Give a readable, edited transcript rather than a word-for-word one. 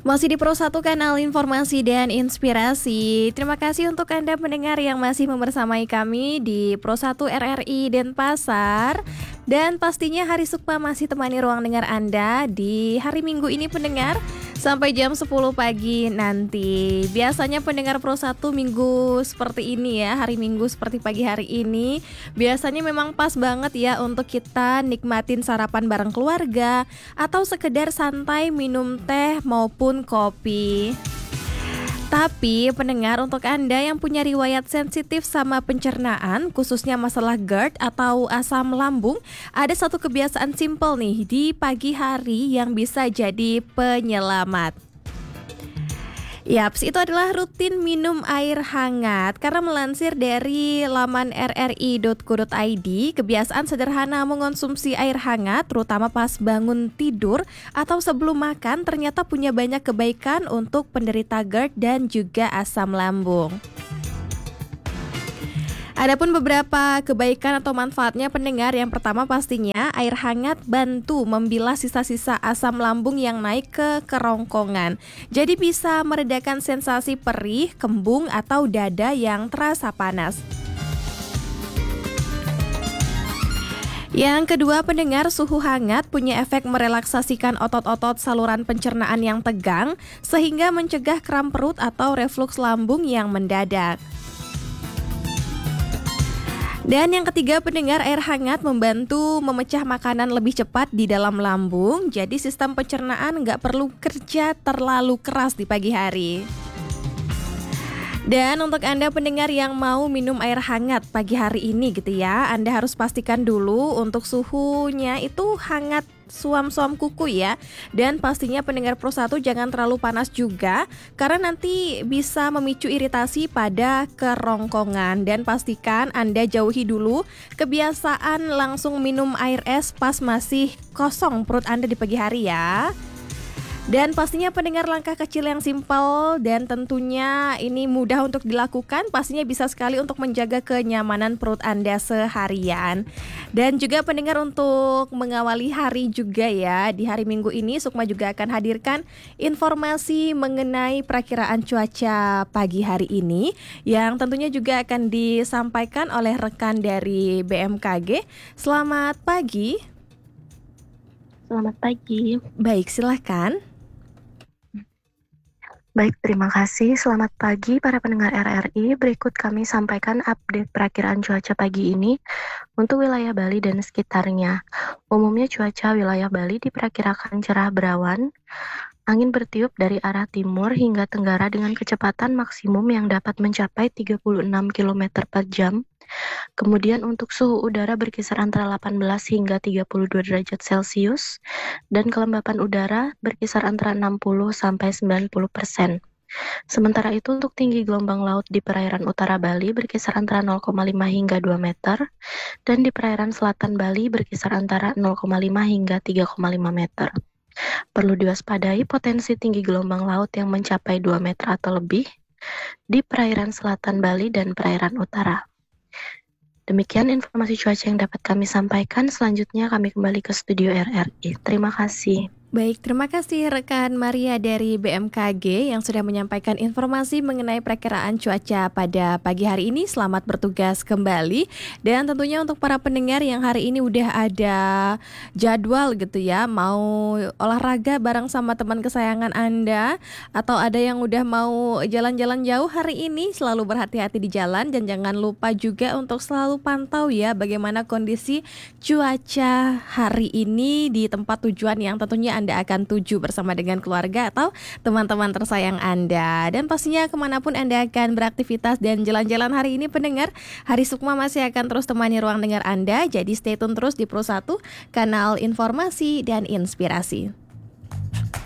Masih di Pro 1 Kanal Informasi dan Inspirasi. Terima kasih untuk Anda pendengar yang masih membersamai kami di Pro 1 RRI Denpasar. Dan pastinya Hari Sukma masih temani ruang dengar Anda di hari Minggu ini pendengar sampai jam 10 pagi nanti. Biasanya pendengar Pro 1 minggu seperti ini ya, hari Minggu seperti pagi hari ini biasanya memang pas banget ya untuk kita nikmatin sarapan bareng keluarga atau sekedar santai minum teh maupun kopi. Tapi pendengar, untuk Anda yang punya riwayat sensitif sama pencernaan, khususnya masalah GERD atau asam lambung, ada satu kebiasaan simpel nih di pagi hari yang bisa jadi penyelamat. Yaps, itu adalah rutin minum air hangat. Karena melansir dari laman rri.co.id, kebiasaan sederhana mengonsumsi air hangat terutama pas bangun tidur atau sebelum makan ternyata punya banyak kebaikan untuk penderita GERD dan juga asam lambung. Adapun beberapa kebaikan atau manfaatnya pendengar, yang pertama pastinya air hangat bantu membilas sisa-sisa asam lambung yang naik ke kerongkongan. Jadi bisa meredakan sensasi perih, kembung atau dada yang terasa panas. Yang kedua pendengar, suhu hangat punya efek merelaksasikan otot-otot saluran pencernaan yang tegang sehingga mencegah kram perut atau refluks lambung yang mendadak. Dan yang ketiga pendengar, air hangat membantu memecah makanan lebih cepat di dalam lambung. Jadi sistem pencernaan nggak perlu kerja terlalu keras di pagi hari. Dan untuk Anda pendengar yang mau minum air hangat pagi hari ini gitu ya, Anda harus pastikan dulu untuk suhunya itu hangat suam-suam kuku ya. Dan pastinya pendengar Pro 1 jangan terlalu panas juga, karena nanti bisa memicu iritasi pada kerongkongan. Dan pastikan Anda jauhi dulu kebiasaan langsung minum air es pas masih kosong perut Anda di pagi hari ya. Dan pastinya pendengar, langkah kecil yang simpel dan tentunya ini mudah untuk dilakukan, pastinya bisa sekali untuk menjaga kenyamanan perut Anda seharian. Dan juga pendengar, untuk mengawali hari juga ya, di hari Minggu ini Sukma juga akan hadirkan informasi mengenai perakiraan cuaca pagi hari ini yang tentunya juga akan disampaikan oleh rekan dari BMKG. Selamat pagi. Selamat pagi. Baik, silahkan. Baik, terima kasih. Selamat pagi para pendengar RRI. Berikut kami sampaikan update perakiraan cuaca pagi ini untuk wilayah Bali dan sekitarnya. Umumnya cuaca wilayah Bali diperkirakan cerah berawan, angin bertiup dari arah timur hingga tenggara dengan kecepatan maksimum yang dapat mencapai 36 km per jam. Kemudian untuk suhu udara berkisar antara 18 hingga 32 derajat Celcius dan kelembapan udara berkisar antara 60 sampai 90%. Sementara itu untuk tinggi gelombang laut di perairan utara Bali berkisar antara 0,5 hingga 2 meter dan di perairan selatan Bali berkisar antara 0,5 hingga 3,5 meter. Perlu diwaspadai potensi tinggi gelombang laut yang mencapai 2 meter atau lebih di perairan selatan Bali dan perairan utara. Demikian informasi cuaca yang dapat kami sampaikan. Selanjutnya kami kembali ke studio RRI. Terima kasih. Baik, terima kasih rekan Maria dari BMKG yang sudah menyampaikan informasi mengenai perakiraan cuaca pada pagi hari ini. Selamat bertugas kembali. Dan tentunya untuk para pendengar yang hari ini udah ada jadwal gitu ya, mau olahraga bareng sama teman kesayangan Anda, atau ada yang udah mau jalan-jalan jauh hari ini, selalu berhati-hati di jalan dan jangan lupa juga untuk selalu pantau ya bagaimana kondisi cuaca hari ini di tempat tujuan yang tentunya Anda akan tuju bersama dengan keluarga atau teman-teman tersayang Anda. Dan pastinya kemanapun Anda akan beraktivitas dan jalan-jalan hari ini pendengar, Hari Sukma masih akan terus temani ruang dengar Anda. Jadi stay tune terus di Pro 1, Kanal Informasi dan Inspirasi.